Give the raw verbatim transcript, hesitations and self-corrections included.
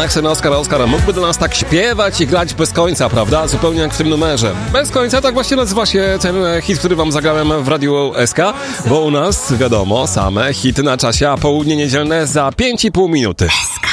jak ten Oskar Oskar mógłby do nas tak śpiewać i grać bez końca, prawda? Zupełnie jak w tym numerze. Bez końca, tak właśnie nazywa się ten hit, który wam zagrałem w Radiu S K, bo u nas, wiadomo, same hity na czasie, a południe niedzielne za pięć i pół minuty. S K.